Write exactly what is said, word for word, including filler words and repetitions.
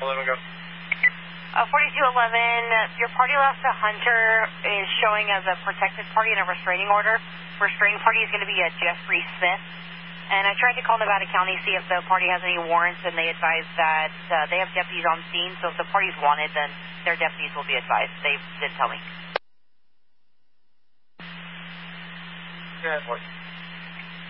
eleven, go. Uh, forty-two eleven, your party last to Hunter is showing as a protected party in a restraining order. Restraining party is going to be a Jeffrey Smith. And I tried to call Nevada County, see if the party has any warrants, and they advised that uh, they have deputies on scene, so if the party's wanted, then their deputies will be advised. They didn't tell me. Yeah,